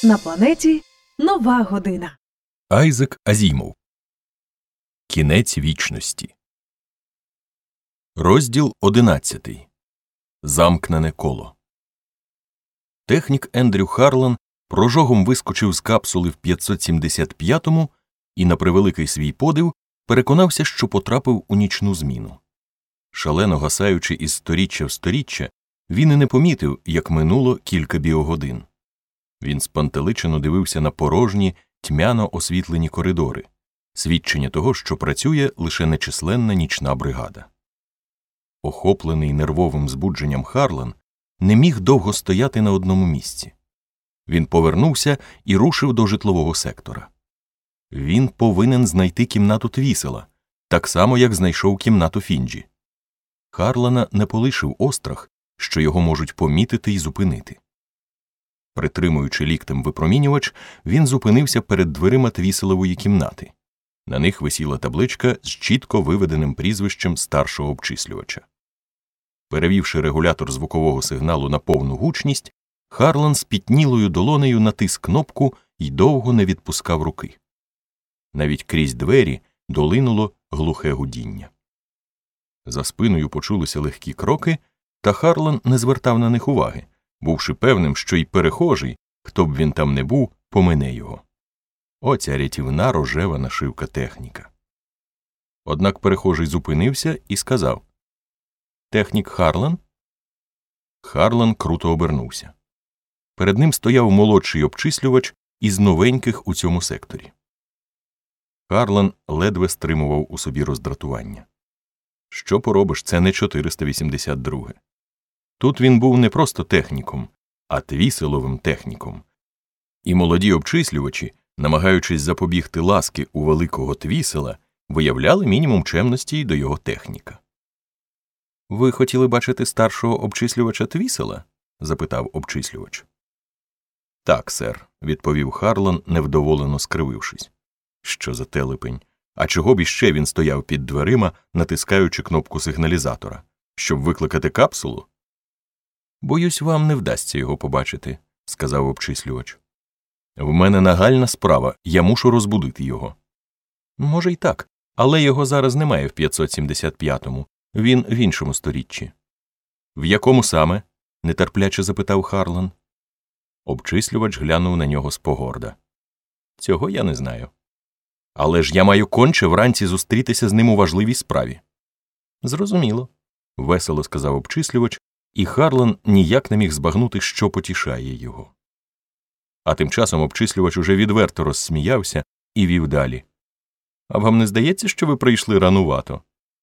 На планеті нова година. Айзек Азімов. Кінець вічності. Розділ 11. Замкнене коло. Технік Ендрю Харлан прожогом вискочив з капсули в 575-му і, на превеликий свій подив, переконався, що потрапив у нічну зміну. Шалено гасаючи із сторіччя в сторіччя, він і не помітив, як минуло кілька біогодин. Він спантеличено дивився на порожні, тьмяно освітлені коридори, свідчення того, що працює лише нечисленна нічна бригада. Охоплений нервовим збудженням Харлан не міг довго стояти на одному місці. Він повернувся і рушив до житлового сектора. Він повинен знайти кімнату Твісела, так само, як знайшов кімнату Фінджі. Харлана не полишив острах, що його можуть помітити і зупинити. Притримуючи ліктем випромінювач, він зупинився перед дверима Твіселової кімнати. На них висіла табличка з чітко виведеним прізвищем старшого обчислювача. Перевівши регулятор звукового сигналу на повну гучність, Харлан спітнілою долонею натис кнопку й довго не відпускав руки. Навіть крізь двері долинуло глухе гудіння. За спиною почулися легкі кроки, та Харлан не звертав на них уваги, бувши певним, що й перехожий, хто б він там не був, помине його. Оця рятівна рожева нашивка техніка. Однак перехожий зупинився і сказав: «Технік Харлан?» Харлан круто обернувся. Перед ним стояв молодший обчислювач із новеньких у цьому секторі. Харлан ледве стримував у собі роздратування. Що поробиш, це не 482. Тут він був не просто техніком, а Твіселовим техніком. І молоді обчислювачі, намагаючись запобігти ласки у великого Твісела, виявляли мінімум чемності й до його техніка. «Ви хотіли бачити старшого обчислювача Твісела?» – запитав обчислювач. «Так, сер», – відповів Харлан, невдоволено скривившись. Що за телепень? А чого б іще він стояв під дверима, натискаючи кнопку сигналізатора? Щоб викликати капсулу? «Боюсь, вам не вдасться його побачити», – сказав обчислювач. «В мене нагальна справа, я мушу розбудити його». «Може й так, але його зараз немає в 575-му, він в іншому сторіччі». «В якому саме?» – нетерпляче запитав Харлан. Обчислювач глянув на нього спогорда. «Цього я не знаю». «Але ж я маю конче вранці зустрітися з ним у важливій справі». «Зрозуміло», – весело сказав обчислювач, і Харлан ніяк не міг збагнути, що потішає його. А тим часом обчислювач уже відверто розсміявся і вів далі. «А вам не здається, що ви прийшли ранувато?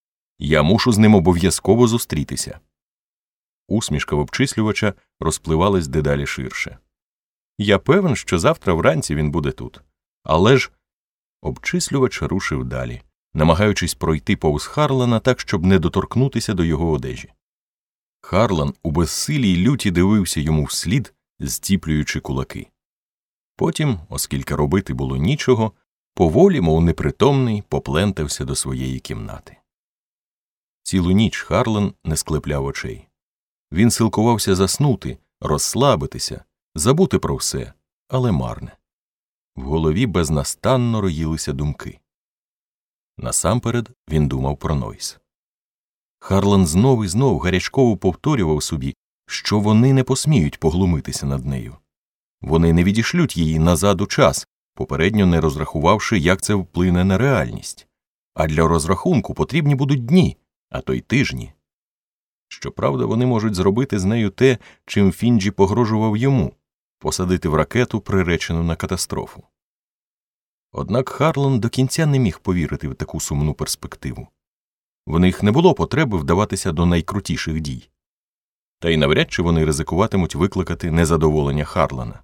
Я мушу з ним обов'язково зустрітися». Усмішка в обчислювача розпливалась дедалі ширше. «Я певен, що завтра вранці він буде тут. Але ж…» Обчислювач рушив далі, намагаючись пройти повз Харлана так, щоб не доторкнутися до його одежі. Харлан у безсилі й люті дивився йому вслід, зціплюючи кулаки. Потім, оскільки робити було нічого, поволі, мов непритомний, поплентався до своєї кімнати. Цілу ніч Харлан не склепляв очей. Він силкувався заснути, розслабитися, забути про все, але марне. В голові безнастанно роїлися думки. Насамперед він думав про Нойс. Харлан знов і знов гарячково повторював собі, що вони не посміють поглумитися над нею. Вони не відішлють її назад у час, попередньо не розрахувавши, як це вплине на реальність. А для розрахунку потрібні будуть дні, а то й тижні. Щоправда, вони можуть зробити з нею те, чим Фінджі погрожував йому – посадити в ракету, приречену на катастрофу. Однак Харлан до кінця не міг повірити в таку сумну перспективу. В них не було потреби вдаватися до найкрутіших дій. Та й навряд чи вони ризикуватимуть викликати незадоволення Харлана.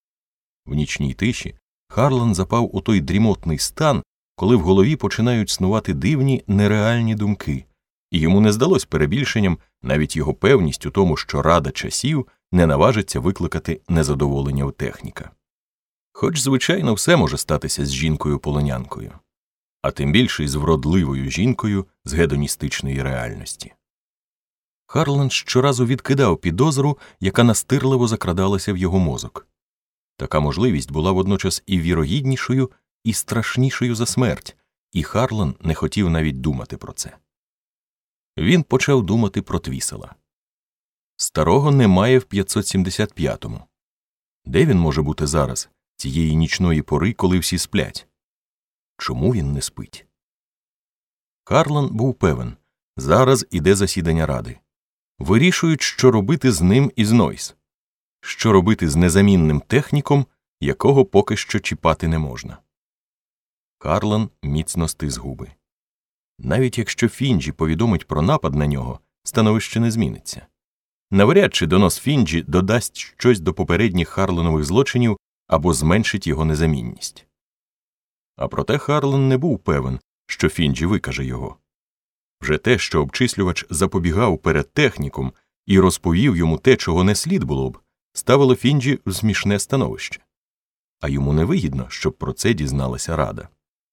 В нічній тиші Харлан запав у той дрімотний стан, коли в голові починають снувати дивні, нереальні думки, і йому не здалось перебільшенням навіть його певність у тому, що Рада часів не наважиться викликати незадоволення у техніка. Хоч, звичайно, все може статися з жінкою-полонянкою, а тим більше з вродливою жінкою з гедоністичної реальності. Харлан щоразу відкидав підозру, яка настирливо закрадалася в його мозок. Така можливість була водночас і вірогіднішою, і страшнішою за смерть, і Харлан не хотів навіть думати про це. Він почав думати про Твісела. Старого немає в 575-му. Де він може бути зараз, цієї нічної пори, коли всі сплять? Чому він не спить? Харлан був певен, зараз іде засідання Ради. Вирішують, що робити з ним і з Нойс. Що робити з незамінним техніком, якого поки що чіпати не можна. Харлан міцно стис губи. Навіть якщо Фінджі повідомить про напад на нього, становище не зміниться. Навряд чи донос Фінджі додасть щось до попередніх Харланових злочинів або зменшить його незамінність. А проте Харлан не був певен, що Фінджі викаже його. Вже те, що обчислювач запобігав перед техніком і розповів йому те, чого не слід було б, ставило Фінджі в смішне становище. А йому невигідно, щоб про це дізналася Рада.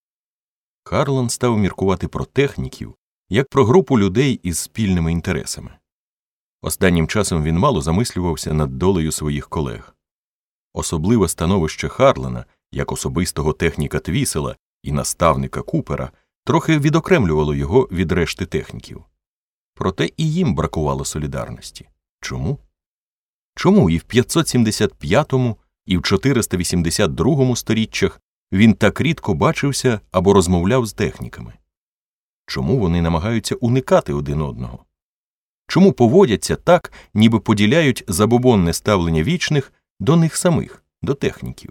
Харлан став міркувати про техніків, як про групу людей із спільними інтересами. Останнім часом він мало замислювався над долею своїх колег. Особливе становище Харлана, як особистого техніка Твісела і наставника Купера, трохи відокремлювало його від решти техніків. Проте і їм бракувало солідарності. Чому? Чому і в 575-му, і в 482-му сторіччях він так рідко бачився або розмовляв з техніками? Чому вони намагаються уникати один одного? Чому поводяться так, ніби поділяють забобонне ставлення вічних до них самих, до техніків?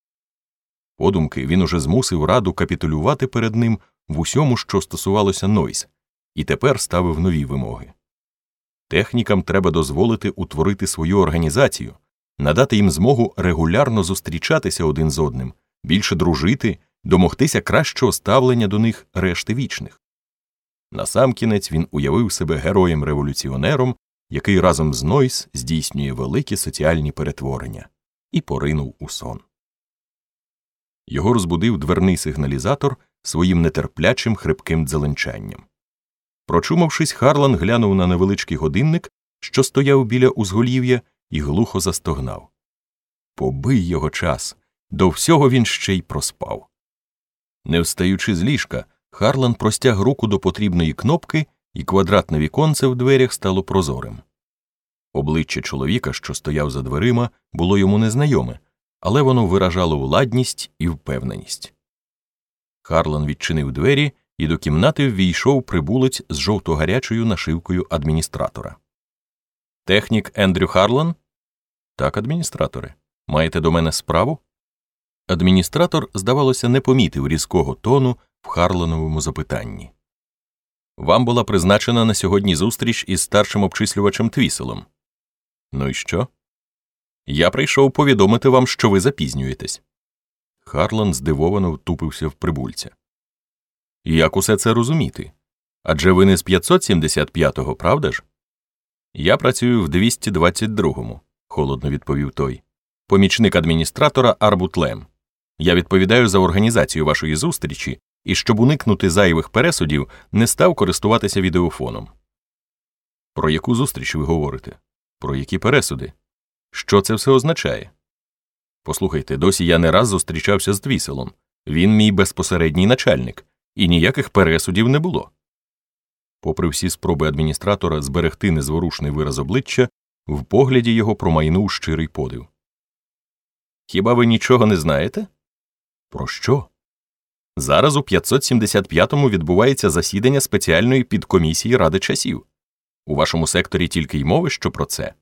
Подумки він уже змусив Раду капітулювати перед ним в усьому, що стосувалося Нойс, і тепер ставив нові вимоги. Технікам треба дозволити утворити свою організацію, надати їм змогу регулярно зустрічатися один з одним, більше дружити, домогтися кращого ставлення до них решти вічних. Насамкінець він уявив себе героєм-революціонером, який разом з Нойс здійснює великі соціальні перетворення, і поринув у сон. Його розбудив дверний сигналізатор своїм нетерплячим хрипким дзеленчанням. Прочумавшись, Харлан глянув на невеличкий годинник, що стояв біля узголів'я, і глухо застогнав. Побий його час, до всього він ще й проспав. Не встаючи з ліжка, Харлан простяг руку до потрібної кнопки, і квадратне віконце в дверях стало прозорим. Обличчя чоловіка, що стояв за дверима, було йому незнайоме, але воно виражало владність і впевненість. Харлан відчинив двері, і до кімнати ввійшов прибулець з жовто-гарячою нашивкою адміністратора. «Технік Ендрю Харлан?» «Так, адміністраторе. Маєте до мене справу?» Адміністратор, здавалося, не помітив різкого тону в Харлановому запитанні. «Вам була призначена на сьогодні зустріч із старшим обчислювачем Твіселом». «Ну і що?» «Я прийшов повідомити вам, що ви запізнюєтесь». Харлан здивовано втупився в прибульця. «Як усе це розуміти? Адже ви не з 575-го, правда ж?» «Я працюю в 222-му», – холодно відповів той. «Помічник адміністратора Арбут Лем. Я відповідаю за організацію вашої зустрічі і, щоб уникнути зайвих пересудів, не став користуватися відеофоном». «Про яку зустріч ви говорите? Про які пересуди? Що це все означає?» «Послухайте, досі я не раз зустрічався з Твіселом. Він мій безпосередній начальник, і ніяких пересудів не було». Попри всі спроби адміністратора зберегти незворушний вираз обличчя, в погляді його промайнув щирий подив. «Хіба ви нічого не знаєте?» «Про що?» «Зараз у 575-му відбувається засідання спеціальної підкомісії Ради часів. У вашому секторі тільки й мови, що про це».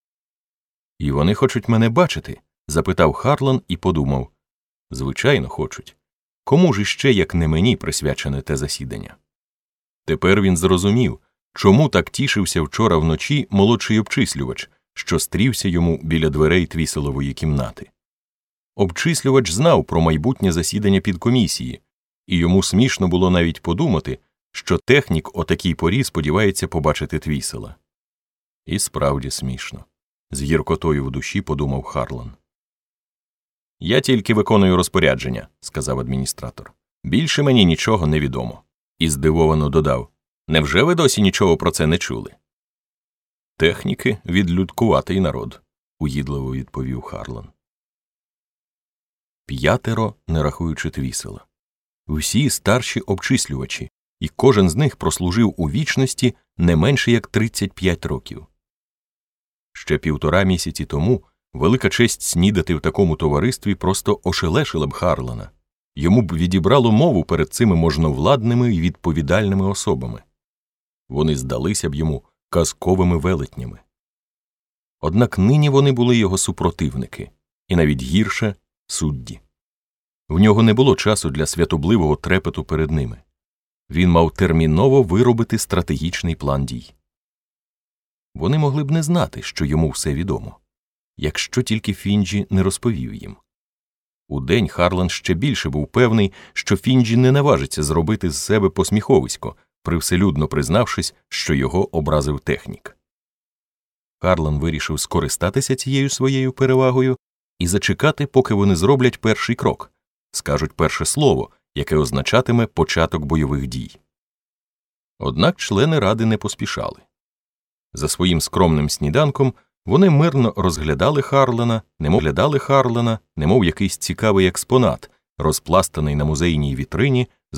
«І вони хочуть мене бачити?» – запитав Харлан і подумав. «Звичайно, хочуть. Кому ж іще, як не мені, присвячене те засідання?» Тепер він зрозумів, чому так тішився вчора вночі молодший обчислювач, що стрівся йому біля дверей Твіселової кімнати. Обчислювач знав про майбутнє засідання підкомісії, і йому смішно було навіть подумати, що технік о такій порі сподівається побачити Твісела. І справді смішно. З гіркотою в душі подумав Харлан. «Я тільки виконую розпорядження», – сказав адміністратор. «Більше мені нічого не відомо». І здивовано додав. «Невже ви досі нічого про це не чули?» «Техніки – відлюдкуватий народ», – угідливо відповів Харлан. 5, не рахуючи Твісела. Всі старші обчислювачі, і кожен з них прослужив у вічності не менше як 35 років. Ще 1,5 місяці тому велика честь снідати в такому товаристві просто ошелешила б Харлана. Йому б відібрало мову перед цими можновладними і відповідальними особами. Вони здалися б йому казковими велетнями. Однак нині вони були його супротивники, і навіть гірше – судді. В нього не було часу для святобливого трепету перед ними. Він мав терміново виробити стратегічний план дій. Вони могли б не знати, що йому все відомо, якщо тільки Фінджі не розповів їм. Удень Харлан ще більше був певний, що Фінджі не наважиться зробити з себе посміховисько, привселюдно признавшись, що його образив технік. Харлан вирішив скористатися цією своєю перевагою і зачекати, поки вони зроблять перший крок, скажуть перше слово, яке означатиме початок бойових дій. Однак члени ради не поспішали. За своїм скромним сніданком вони мирно розглядали Харлана, немов якийсь цікавий експонат, розпластаний на музейній вітрині